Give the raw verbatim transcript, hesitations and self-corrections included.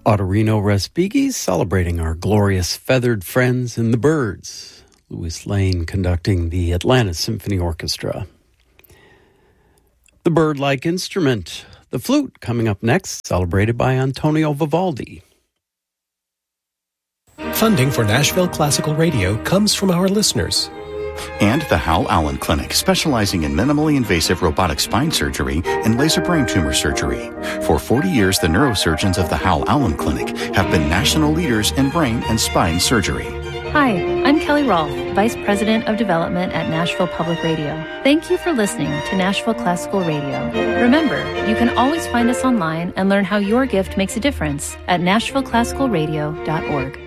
Ottorino Respighi celebrating our glorious feathered friends in the birds. Louis Lane conducting the Atlanta Symphony Orchestra. The bird-like instrument, the flute, coming up next, celebrated by Antonio Vivaldi. Funding for Nashville Classical Radio comes from our listeners. And the Hal Allen Clinic, specializing in minimally invasive robotic spine surgery and laser brain tumor surgery. For forty years, the neurosurgeons of the Hal Allen Clinic have been national leaders in brain and spine surgery. Hi, I'm Kelly Rolfe, Vice President of Development at Nashville Public Radio. Thank you for listening to Nashville Classical Radio. Remember, you can always find us online and learn how your gift makes a difference at nashville classical radio dot org.